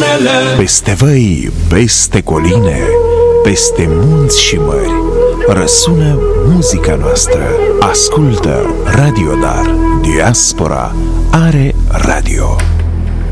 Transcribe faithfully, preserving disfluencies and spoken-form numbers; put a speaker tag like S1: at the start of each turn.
S1: zilele.
S2: Peste văi, peste coline, peste munți și mări, răsună muzica noastră. Ascultă Radio Dar. Diaspora are radio.